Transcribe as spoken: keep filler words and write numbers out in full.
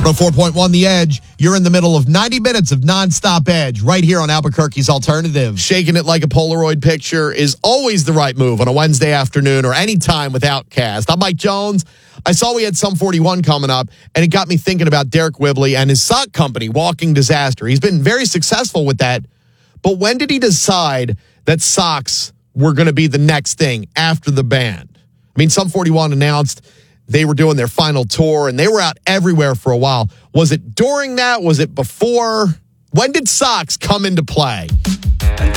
one oh four point one The Edge. You're in the middle of ninety minutes of nonstop Edge right here on Albuquerque's Alternative. Shaking it like a Polaroid picture is always the right move on a Wednesday afternoon or any time with Outcast. I'm Mike Jones. I saw we had Sum forty-one coming up, and it got me thinking about Derek Whibley and his sock company, Walking Disaster. He's been very successful with that, but when did he decide that socks were going to be the next thing after the band? I mean, Sum forty-one announced they were doing their final tour, and they were out everywhere for a while. Was it during that? Was it before? When did socks come into play?